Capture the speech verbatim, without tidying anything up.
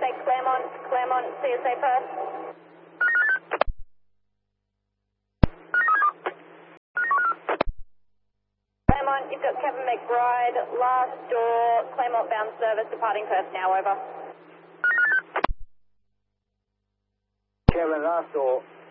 S A Claremont, Claremont, C S A Perth. Claremont, you've got Kevin McBride, last door, Claremont bound service departing Perth now, over. Kevin, last door.